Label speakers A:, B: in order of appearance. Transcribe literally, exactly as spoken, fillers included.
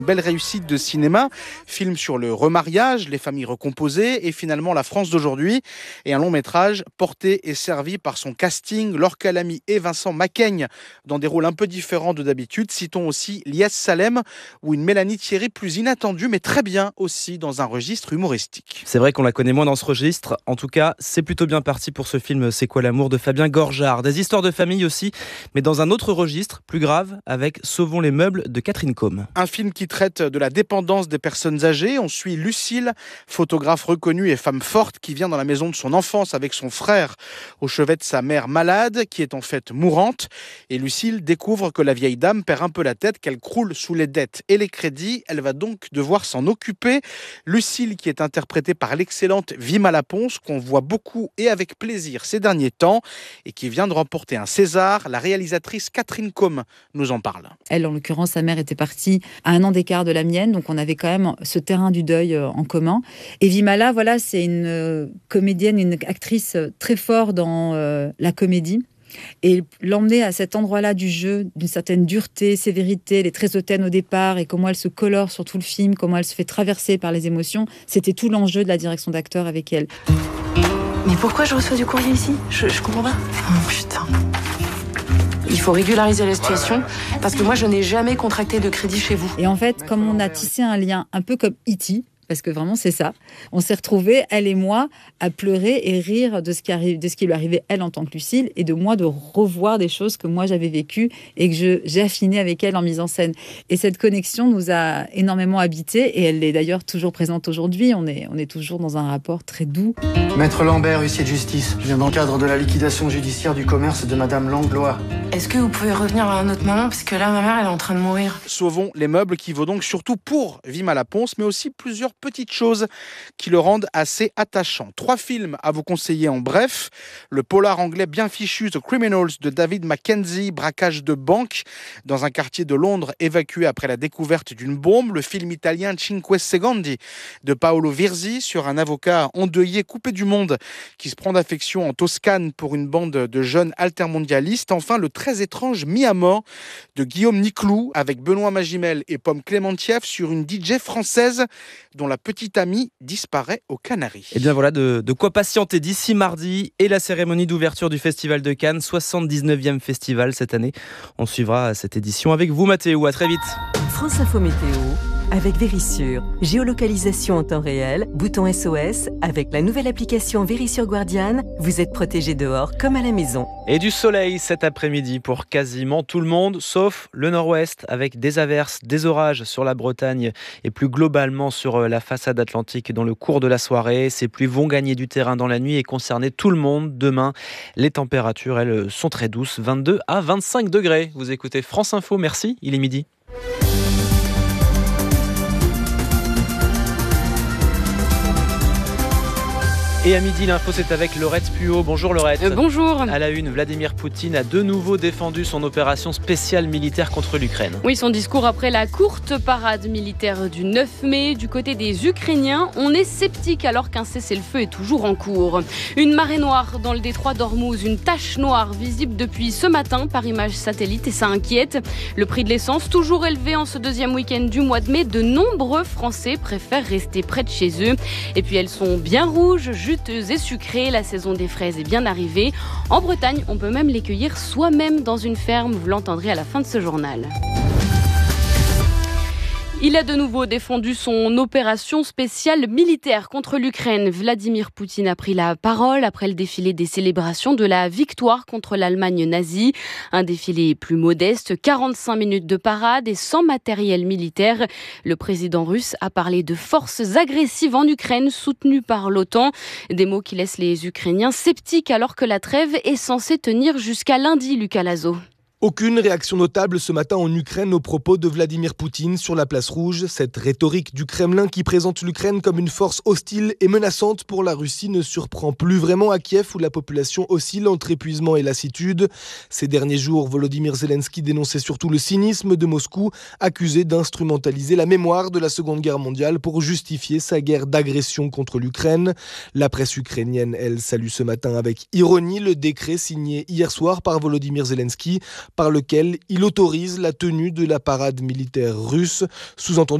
A: Belle réussite de cinéma, film sur le remariage, les familles recomposées et finalement la France d'aujourd'hui. Et un long métrage porté et servi par son casting, Laure Calamy et Vincent Macaigne dans des rôles un peu différents de d'habitude. Citons aussi Lies Salem ou une Mélanie Thierry plus inattendue mais très bien aussi dans un registre humoristique.
B: C'est vrai qu'on la connaît moins dans ce registre. En tout cas, c'est plutôt bien parti pour ce film C'est quoi l'amour de Fabien Gorjard. Des histoires de famille aussi, mais dans un autre registre, plus grave, avec Sauvons les meubles de Catherine Combe.
A: Un film qui traite de la dépendance des personnes âgées. On suit Lucille, photographe reconnue et femme forte qui vient dans la maison de son enfance avec son frère au chevet de sa mère malade qui est en fait mourante. Et Lucille découvre que la vieille dame perd un peu la tête, qu'elle croule sous les dettes et les crédits. Elle va donc devoir s'en occuper. Lucille qui est interprétée par l'excellente Vima Laponce qu'on voit beaucoup et avec plaisir ces derniers temps et qui vient de remporter un César. La réalisatrice Catherine Combe nous en parle.
C: Elle, en l'occurrence, sa mère était partie à un an d'écart de la mienne, donc on avait quand même ce terrain du deuil en commun. Et Vimala, voilà, c'est une comédienne, une actrice très forte dans euh, la comédie. Et l'emmener à cet endroit-là du jeu, d'une certaine dureté, sévérité, elle est très hautaine au départ, et comment elle se colore sur tout le film, comment elle se fait traverser par les émotions, c'était tout l'enjeu de la direction d'acteur avec elle.
D: Mais pourquoi je reçois du courrier ici ? Je, je comprends pas. Oh putain. Il faut régulariser la situation, parce que moi, je n'ai jamais contracté de crédit chez vous.
C: Et en fait, comme on a tissé un lien un peu comme E T, parce que vraiment c'est ça, on s'est retrouvés, elle et moi, à pleurer et rire de ce qui arrive, de ce qui lui arrivait elle en tant que Lucille, et de moi de revoir des choses que moi j'avais vécues et que je, j'ai affiné avec elle en mise en scène. Et cette connexion nous a énormément habités, et elle est d'ailleurs toujours présente aujourd'hui. On est, on est toujours dans un rapport très doux.
E: Maître Lambert, huissier de justice. Je viens dans le cadre de la liquidation judiciaire du commerce de Madame Langlois.
D: Est-ce que vous pouvez revenir à un autre moment, parce que là, ma mère, elle est en train de mourir.
A: Sauvons les meubles qui vaut donc surtout pour Vima Laponce, mais aussi plusieurs petites choses qui le rendent assez attachant. Trois films à vous conseiller en bref. Le polar anglais bien fichu The Criminals de David Mackenzie, braquage de banque dans un quartier de Londres évacué après la découverte d'une bombe. Le film italien Cinque Secondi de Paolo Virzi sur un avocat endeuillé, coupé du monde, qui se prend d'affection en Toscane pour une bande de jeunes altermondialistes. Enfin, le très étrange Mis à mort de Guillaume Niclou avec Benoît Magimel et Pomme Clémentieff sur une D J française dont la petite amie disparaît aux Canaries.
B: Et bien voilà de, de quoi patienter d'ici mardi et la cérémonie d'ouverture du Festival de Cannes, soixante-dix-neuvième festival cette année. On suivra cette édition avec vous Mathéo, à très vite.
F: France Info Météo avec Vérissure. Géolocalisation en temps réel, bouton S O S. Avec la nouvelle application Vérissure Guardian, vous êtes protégé dehors comme à la maison.
B: Et du soleil cet après-midi pour quasiment tout le monde, sauf le nord-ouest, avec des averses, des orages sur la Bretagne et plus globalement sur la façade atlantique dans le cours de la soirée. Ces pluies vont gagner du terrain dans la nuit et concerner tout le monde demain. Les températures, elles, sont très douces, vingt-deux à vingt-cinq degrés. Vous écoutez France Info, merci, il est midi. Et à midi, l'info, c'est avec Laurette Puot. Bonjour Laurette.
G: Euh, bonjour.
B: À la une, Vladimir Poutine a de nouveau défendu son opération spéciale militaire contre l'Ukraine.
G: Oui, son discours après la courte parade militaire du neuf mai. Du côté des Ukrainiens, on est sceptique alors qu'un cessez-le-feu est toujours en cours. Une marée noire dans le détroit d'Ormuz, une tache noire visible depuis ce matin par image satellite et ça inquiète. Le prix de l'essence toujours élevé en ce deuxième week-end du mois de mai. De nombreux Français préfèrent rester près de chez eux. Et puis elles sont bien rouges, juteuses et sucrées. La saison des fraises est bien arrivée. En Bretagne, on peut même les cueillir soi-même dans une ferme. Vous l'entendrez à la fin de ce journal. Il a de nouveau défendu son opération spéciale militaire contre l'Ukraine. Vladimir Poutine a pris la parole après le défilé des célébrations de la victoire contre l'Allemagne nazie. Un défilé plus modeste, quarante-cinq minutes de parade et sans matériel militaire. Le président russe a parlé de forces agressives en Ukraine soutenues par l'OTAN. Des mots qui laissent les Ukrainiens sceptiques alors que la trêve est censée tenir jusqu'à lundi, Lucas Lazo.
H: Aucune réaction notable ce matin en Ukraine aux propos de Vladimir Poutine sur la place rouge. Cette rhétorique du Kremlin qui présente l'Ukraine comme une force hostile et menaçante pour la Russie ne surprend plus vraiment à Kiev où la population oscille entre épuisement et lassitude. Ces derniers jours, Volodymyr Zelensky dénonçait surtout le cynisme de Moscou, accusé d'instrumentaliser la mémoire de la Seconde Guerre mondiale pour justifier sa guerre d'agression contre l'Ukraine. La presse ukrainienne, elle, salue ce matin avec ironie le décret signé hier soir par Volodymyr Zelensky par lequel il autorise la tenue de la parade militaire russe, sous-entendu